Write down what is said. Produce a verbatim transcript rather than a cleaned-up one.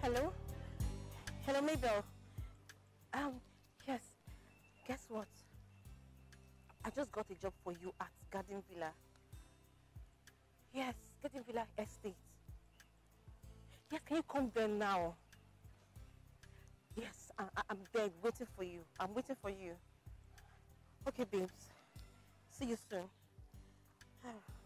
Hello? Hello, Mabel. Um, yes. Guess what? I just got a job for you at Garden Villa. Yes, Garden Villa Estate. Yes, can you come there now? Yes, I, I, I'm there waiting for you. I'm waiting for you. Okay, babes. See you soon.